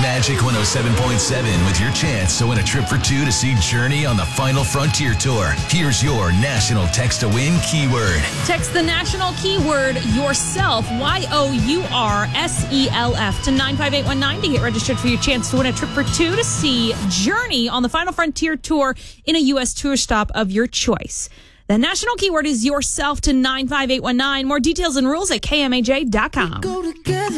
Magic 107.7 with your chance to win a trip for two to see Journey on the Final Frontier Tour. Here's your national text to win keyword. Text the national keyword yourself, YOURSELF, to 95819 to get registered for your chance to win a trip for two to see Journey on the Final Frontier Tour in a U.S. tour stop of your choice. The national keyword is yourself to 95819. More details and rules at KMAJ.com.